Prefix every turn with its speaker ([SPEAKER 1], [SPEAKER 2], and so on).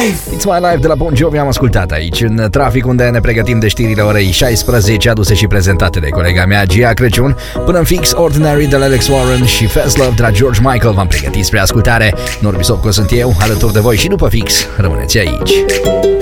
[SPEAKER 1] It's My Life de la Bon Jovi am ascultat aici în trafic, unde ne pregătim de știrile orei 16, aduse și prezentate de colega mea Gia Crăciun. Până în fix, Ordinary de la Alex Warren și Fast Love de la George Michael v-am pregătit spre ascultare. Norbi Sopco sunt eu, alături de voi și după fix. Rămâneți aici.